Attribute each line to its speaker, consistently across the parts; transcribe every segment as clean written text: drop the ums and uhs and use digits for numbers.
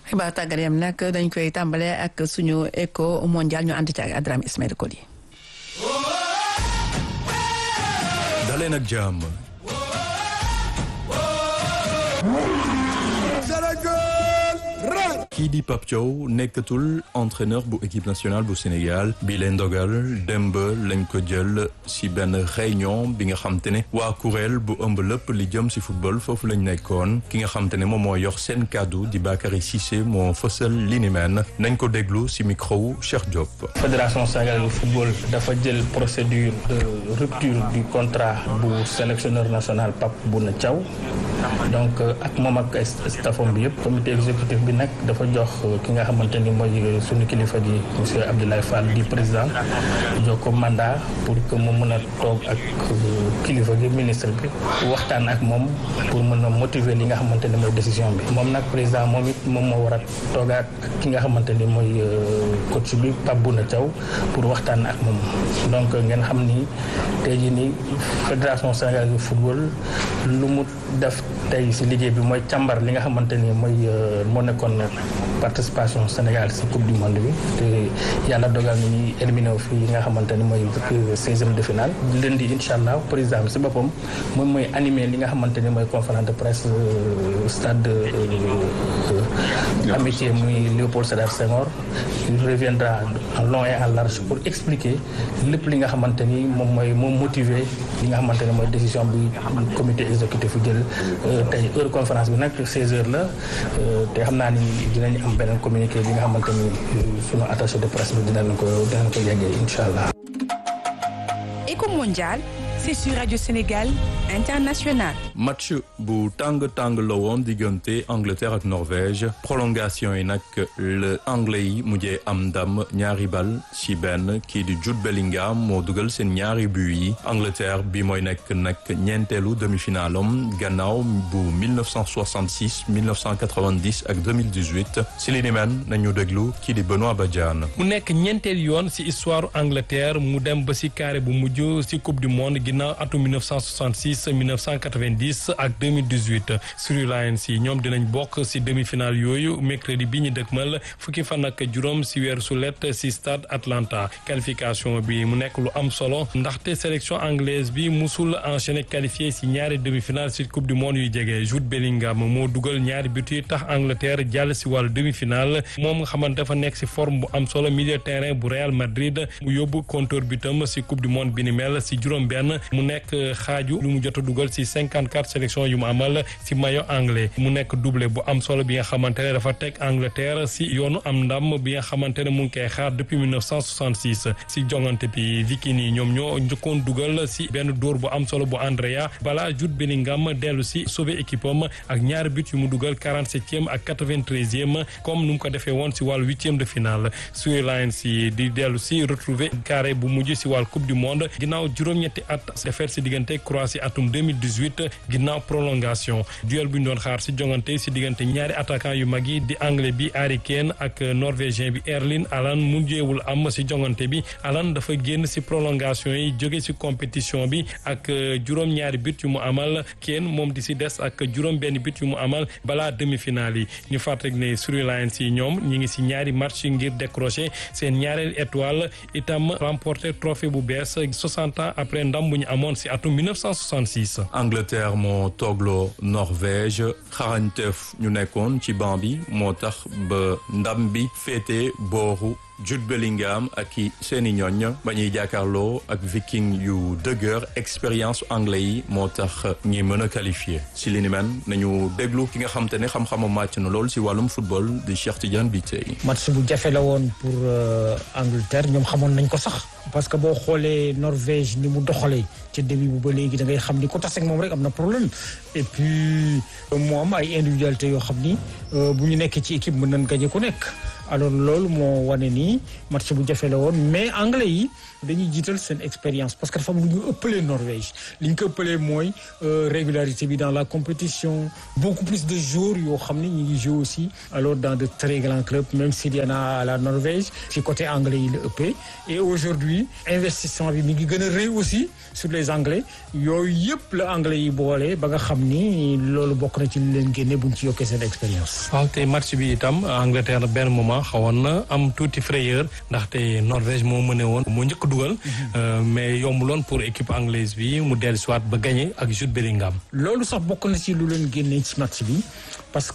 Speaker 1: xibaar tàggat yam nag dañ koy tàmbale ak suñu éco mondial ñu ànd ci ak Adrame Ismaël Koli.
Speaker 2: daleen ak jàmm. kii di Pape Thiaw nekkatul entraîneur bu équipe nationale bu Sénégal bi leen dogal démb lañ ko jël si benn réunion bi nga xam te ne waa kuréel bu ëmb lépp li jëm si football foofu lañ nekkoon ki nga xam te ne moom moo yor seen kàddu di Bakary Cissé moo fësal li ni mel nañ ko déglu si micro wu Cheikh Diop.
Speaker 3: Fédération sénégalaise de football dafa jël procédure de rupture du contrat bu sélectionneur national Pape Bouna Thiaw donc ak moom ak staffam bi yëpp comité exécutif bi nag dafa jox ki nga xamante ni mooy suñu kilifa gi monsieur Abdoulaye Fall di président jox ko mandat pour que mu mën a toog ak kilifa gi ministre bi waxtaan ak moom pour mën a motiver li nga xamante ni mooy décision bi moom nag président moom it moom moo war a toogaat ak ki nga xamante ni mooy coach bi Pape Bouna Thiaw pour waxtaan ak moom donc ngeen xam ni tey jii ni fédération sénégalaise de football lu mu def tey si liggéey bi mooy càmbar li nga xamante ni mooy moo nekkoon participation Sénégal si coupe du monde bi te yàlla dogal na ñuy éliminé wu fii yi nga xamante ni mooy 16e de finale lundi incha allah président bi si boppam moom mooy animé li nga xamante ni mooy conférence de presse stade amitié muy Léopold Sédar Senghor il reviendra en long et en large pour expliquer lépp li nga xamante ni moom mooy moom motiver li nga xamante ni mooy décision bi comité exécutif bu jël tey heure conférence bi nag 16h la te xam naa ni dinañ am beneen communiqué bi nga xamante ni sunu attaché de presse bi dinañ ko yeggee incha allah.
Speaker 4: Éco mondial, c'est sur Radio Sénégal International.
Speaker 2: match bu tàng la woon diggante Angleterre ak Norvège prolongation yi nag le anglais yi mujjee am ndam ñaari bal ci benn kii di Jude Bellingham moo dugal seen ñaari but yi Angleterre bi mooy nekk nag ñeenteelu demi-finalom gannaaw bu 1966 1990 ak 2018 ci li ni men nañu déglu kii di Benoît Badiane.
Speaker 5: mu nekk ñeenteel yoon ci histoire Angleterre mu dem ba ci carré bu mujj ci coupe du monde ginnaaw atum 1966 1990 ak 2018 Surrey Lions yi ñoom dinañ bokk ci demi-finale yooyu mercredi bi ñu dëkkmal fukki fan ak juróom ci weeru sulet ci stade Atlanta qualification bi mu nekk lu am solo ndaxte sélection anglaise bi musul enchaîné qualifié ci ñaari demi-finale ci coupe du monde yu jege Jude Bellingham moo dugal ñaari but yi tax Angleterre jàll ci wàllu demi-finale moom nga xamante dafa nekk ci forme bu am solo milieu terrain bu Real Madrid mu yóbbu compteur bitam ci coupe du monde bi ni mel ci juróom benn mu nekk xaaju lu mu jot a dugal ci 54 sélection yu mu amal ci maillot anglais mu nekk doublé bu am solo bi nga xamante ne dafa teg Angleterre ci yoonu am ndam bi nga xamante ne mu ngi koy xaar depuis 1966 ci jongante bi Viking yi ñoom ñoo njëkkoon dugal ci benn dóor bu am solo bu Andrea balaa Jude Bellingham dellu ci sauver équipe am ak ñaari but yu mu dugal 47e ak 93e comme nu mu ko defee woon ci wàllu 8e de finale Surrey Lions yi di dellu ci retrouver carré bu mujj ci wàllu coupe du monde ginnaaw juróom-ñetti at defar ci diggante Croatie atum 2018 ginnaaw prolongation duel bu ñu doon xaar ci jongante ci diggante ñaari attaquant yu mag yi di anglais bi Harry Kane ak norvégien bi Erling Haaland mujjeewul am ci jongante bi Haaland dafa génn ci prolongation yi jóge ci compétition bi ak juróom-ñaari but yu mu amal Kane moom di ci des ak juróom-benn but yu mu amal balaa demi-finale yi ñu fàttali ne Surrey Lions yi ñoom ñi ngi ci ñaari match ngir décrocher seen ñaareel étoile itam remporter trophée bu bees 60 ans après ndam bu ñu amoon ci atum 1966.
Speaker 2: Angleterre moo toogloo Norvège xarañteef ñu nekkoon ci banc bi moo tax ba ndam bi féete booru Jude Bellingham ak i seeni ñooñ ba ñuy jàkkaarloo ak Viking yu dëgër expérience anglais yi moo tax ñi mën a qualifié si li ni men nañu déglu ki nga xam te ne xam-xamam màcc na lool si wàllum football di Cheikh Tidiane Bitèye.
Speaker 6: match bu jafe la woon pour Angleterre ñoom xamoon nañ ko sax parce que boo xoolee Norvège ni mu doxalee ci début bu ba léegi da ngay xam ni ko tas ak moom rek am na problème et puis mu am ay individualité yoo xam ni bu ñu nekkee ci équipe mën nañ gagné ku nekk. alors loolu moo wane nii match bu jafe la woon mais anglais yi dañuy jiital seen expérience parce que dafa am lu ñu ëppalee Norvège li ñu ko ëppalee mooy régularité bi dans la compétition beaucoup plus de joueurs yoo xam ne ñu ngi jouer aussi alors dans de très grands clubs même s'il y en a à la Norvège ci côté anglais yi la ëppee et aujourd'hui investissement bi mi ngi gën a rëy aussi sur les anglais yooyu yëpp la anglais yi boole ba nga xam ni loolu bokk na ci li leen génne buñ ci yokkee seen expérience.
Speaker 5: waaw te match bi itam Angleterre benn moment xawoon na am tuuti frayeur ndaxte Norvège moo mëne woon moo njëkk dugal mais yombuloon pour équipe anglaise bi mu dellu siwaat ba gagné ak Jude Bellingham.
Speaker 6: loolu sax bokk na ci lu leen génne ci match bi parce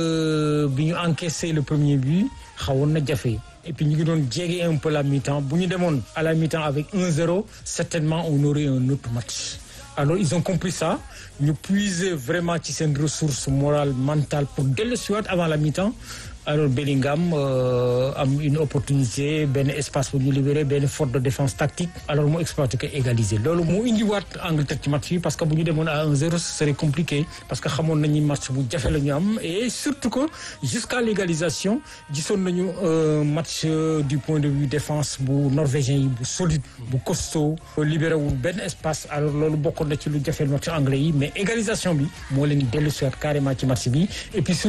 Speaker 6: que bi ñu encaissé le premier but xawoon na jafe. Et puis ñu ngi doon jege un peu la mi-temps bu ñu demoon à la mi-temps avec 1-0 certainement on aurait un autre match. Alors ils ont compris ça ñu puiser vraiment ci seen ressource morale mentale pour dellusiwaat avant la mi-temps. Alors Bellingham am une opportunité benn espace bu ñu libéré benn faute de défense tactique alors mu exploité ko égaliser loolu moo indiwaat Angleterre ci match bi parce que bu ñu demoon à 1-0 ce serait compliqué parce que xamoon nañu match bu jafe la ñu am et surtout que jusqu'à l'égalisation gisoon nañu match du point de vue défense bu norvégien yi bu solide bu costaud libéré wul benn espace alors loolu bokkoon na ci lu jafeel match anglais yi mais égalisation bi moo leen dellusiwaat carrément ci match bi et puis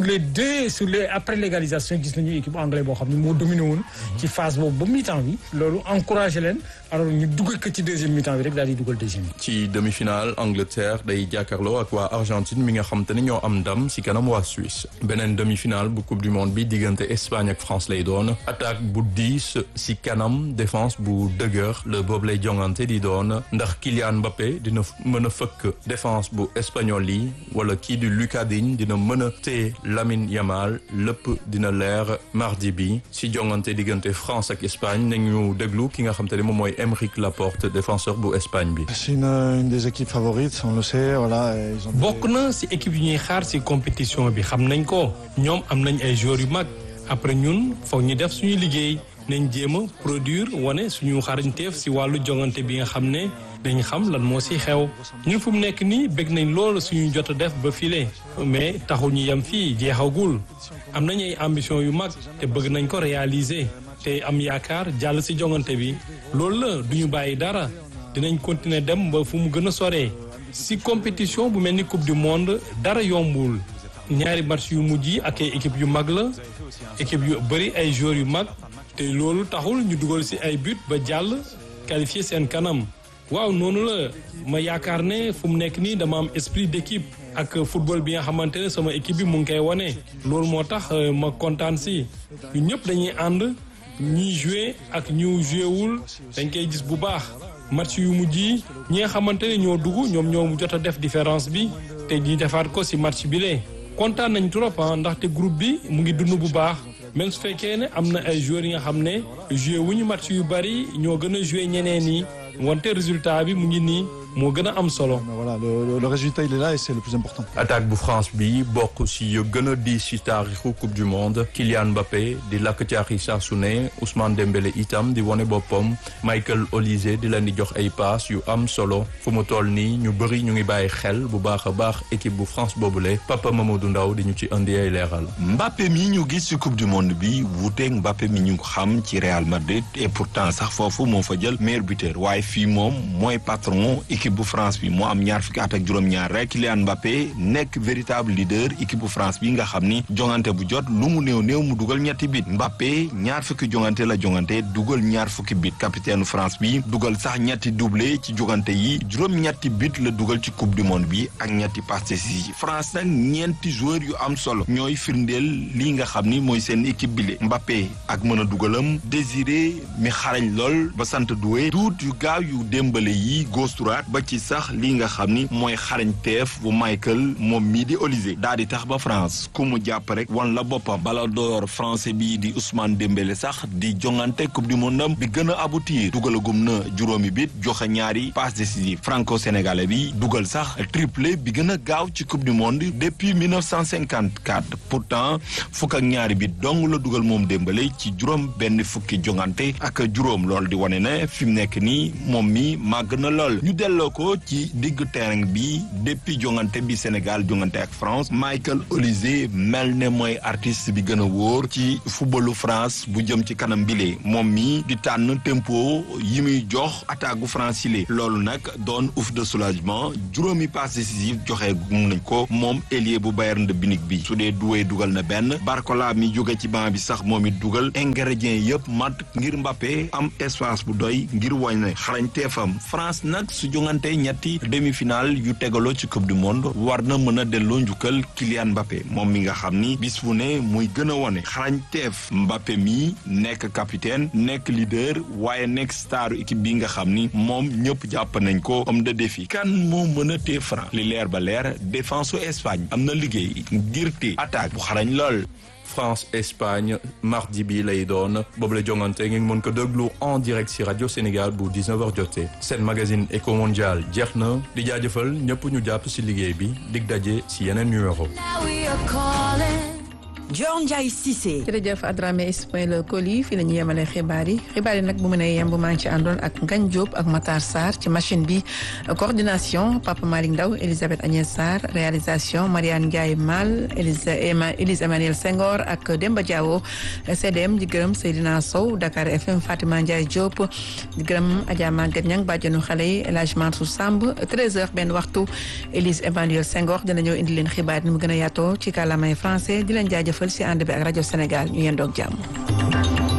Speaker 6: après l'égalisation gis nañu équipe anglais boo xam ne moo dominé woon ci phase boobu ba mi-temps bi loolu encouragé leen alors ñu dugal ko ci deuxième mi-temps bi rek daal di dugal deuxième bi.
Speaker 2: ci demi-finale Angleterre day jàkkaarloo ak waa Argentine mi nga xam te ne ñoo am ndam si kanam waa Suisse beneen demi-finale bu coupe du monde bi diggante Espagne ak France lay doon attaque bu diis si kanam défense bu dëgër le boobu lay jongante di doon ndax Kylian Mbappé dina mën a fëkk défense bu espagnol yi wala kii di Lucas Digne dina mën a téye Lamine Yamal lépp dina leer mardi bi si jongante diggante France ak Espagne nañu déglu ki nga xam te ne moom mooy Aymeric Laporte défenseur bu Espagne bi.
Speaker 7: C'est une des équipes favorites on le sait voilà.
Speaker 5: bokk na si équipe yi ñuy xaar si compétition bi xam nañ ko ñoom am nañ ay joueurs yu mag après ñun foog ñu def suñu liggéey nañ jéem a produire wane suñu xarañteef si wàllu jongante bi nga xam ne dañ xam lan moo si xew ñun fu mu nekk nii bëgg nañ loolu suñu jot a def ba file mais taxul ñu yem fii jeexagul am nañ ay ambition yu mag te bëgg nañ ko réaliser te am yaakaar jàll si jongante bi loolu la duñu bàyyi dara dinañ continuer dem ba fu mu gën a soree si compétition bu mel ni coupe du monde dara yombul ñaari match yu mujj yi ak ay équipe yu mag la équipe yu bëri ay joueurs yu mag te loolu taxul ñu dugal si ay but ba jàll qualifier seen kanam waaw noonu la ma yaakaar ne fu mu nekk nii dama am esprit d'équipe ak football bi nga xamante ne sama équipe bi mu ngi koy wane loolu moo tax ma kontaan si ñun ñëpp dañuy ànd ñiy joué ak ñu joué wul dañ koy gis bu baax match yu mujj yi ñi nga xamante ne ñoo dugg ñoom ñoo jot a def différence bi te ñi defaat ko si match bi lee kontaan nañ trop ndaxte groupe bi mu ngi dund bu baax même su fekkee ne am na ay joueurs yi nga xam ne joué wuñu match yu bari ñoo gën a joué ñeneen yi wante résultat bi mu ngi nii moo gën a am solo.
Speaker 7: Voilà le résultat il est là et c'est le plus important.
Speaker 2: attaque bu France bi bokk si yu gën a di si taarixu coupe du monde Kylian Mbappé di lakk caaxi saa su ne Ousmane Dembélé itam di wane boppam Michael Olise di leen di jox ay paas yu am solo fu mu toll nii ñu bëri ñu ngi bàyyi xel bu baax a baax équipe bu France boobule Papa Mamadou Ndaw di ñu ci indi ay leeral.
Speaker 8: Mbappé mi ñu gis ci coupe du monde bi wuuteeg Mbappé mi ñu xam ci Real Madrid et pourtant sax foofu moo fa jël meilleur buteur waaye fii moom mooy patron équipe bu France bi moo am ñaar fukki at ak juróom-ñaar rek Kylian Mbappé nekk véritable leader équipe bu France bi nga xam ni jongante bu jot lu mu néew mu dugal ñetti bit Mbappé ñaar fukki jongante la jongante dugal ñaar fukki bit capitaine France bi dugal sax ñetti doublé ci jongante yi juróom-ñetti bit la dugal ci coupe du monde bi ak ñetti passes décisives France nag ñeenti joueurs yu am solo ñooy firndeel lii nga xam ni mooy seen équipe bi le Mbappé ak mën a dugalam Désiré mi xarañ lool ba sant Doué tuut yu gaaw yu Dembélé yi gauche droite ba ci sax li nga xam ni mooy xarañteef bu Michael moom mii di Olise daal di tax ba France ku mu jàpp rek wan la boppam Ballon d'Or français bii di Ousmane Dembélé sax di jongante coupe du monde bi gën a aboutir dugalagum na juróomi bit joxe ñaari passe décisive franco-sénégalais bi dugal sax triplé bi gën a gaaw ci coupe du monde depuis 1954 pourtant fukk ak ñaari bit dong la dugal moom Dembélé ci juróom benn fukki jongante ak juróom lool di wane ne fi mu nekk nii moom mi màgg na lool ñu delloo ko ci digg terrain bi depuis jongante bi Sénégal jongante ak France Michael Olise mel ne mooy artiste bi gën a wóor ci footballu France bu jëm ci kanam bile moom mi di tànn tempo yi muy jox attaque gu France yi loolu nag doon ouf de soulagement juróomi passe décisive joxe gum nañ ko moom ailier bu Bayern de Munich bi su dee Doué dugal na benn Barcola mi jóge ci banc bi sax moom it dugal ingrédients yëpp mat ngir Mbappé am espace bu doy ngir woñ ne xarañteefam France nag su jongante jongante ñetti demi-finale yu tegaloo ci coupe du monde war na mën a delloo njukkal Kylian Mbappé moom mi nga xam ni bis bu ne muy gën a wone xarañteef Mbappé mi nekk capitaine nekk leader waaye nekk staru équipe bi nga xam ni moom ñëpp jàpp nañ ko homme de défi kan moo mën a tee franc li leer ba leer défense u Espagne am na liggéey ngir te attaque bu xarañ lool.
Speaker 2: France Espagne mardi bi lay doon boobu la jongante ngeen mën ko déglu en direct ci Radio Sénégal bu 19h jotee seen magazine Eco Mondial jeex na di jaajëfal ñëpp ñu jàpp ci liggéey bi dig daje ci yeneen numéro.
Speaker 9: Dior Ndiaye Cissé.
Speaker 1: jërëjëf Adramé Ismaël Koli fii la ñu yemale xibaar yi nag bu mën a yemb maa ngi ci àndoon ak Ngagne Diop ak Matar Sarr ci machine bi coordination Papa Malick Ndaw Elisabeth Agnès Sarr réalisation Mariane Ndiaye Mal Élise Emmanuel Senghor ak Demba Diawo CDM di gërëm Seydina Sow Dakar FM Fatima Ndiaye Diop di gërëm Adja Maguette Niang bàjjenu xale yi El Hadj Mansour Samb 13h benn waxtu Élise Emmanuel Senghor dina ñëw indi leen xibaar ni mu gën a yaatoo ci kàllaamay français di leen jaajëfal ci ànd bi ak rajo Sénégal ñu yendoog jàmm